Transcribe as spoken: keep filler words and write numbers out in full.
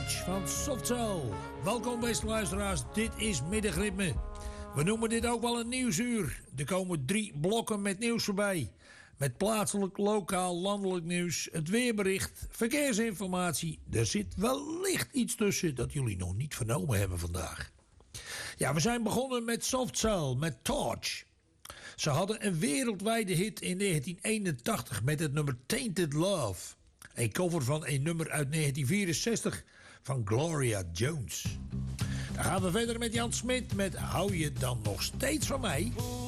Torch van Softcell. Welkom beste luisteraars, dit is Middagritme. We noemen dit ook wel een nieuwsuur. Er komen drie blokken met nieuws voorbij. Met plaatselijk, lokaal, landelijk nieuws, het weerbericht, verkeersinformatie. Er zit wellicht iets tussen dat jullie nog niet vernomen hebben vandaag. Ja, we zijn begonnen met Softcell, met Torch. Ze hadden een wereldwijde hit in negentien eenentachtig met het nummer Tainted Love. Een cover van een nummer uit negentien vierenzestig van Gloria Jones. Dan gaan we verder met Jan Smit met Hou je dan nog steeds van mij?